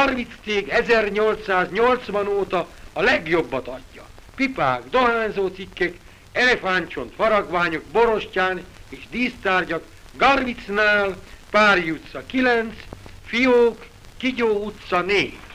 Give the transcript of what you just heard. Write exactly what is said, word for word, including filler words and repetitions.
Garvic cég ezernyolcszáznyolcvan óta a legjobbat adja. Pipák, dohányzó cikkek, elefántcsont, faragványok, borostyán és dísztárgyak Garvicnál, Pári utca kilenc, Fiók, Kigyó utca négy.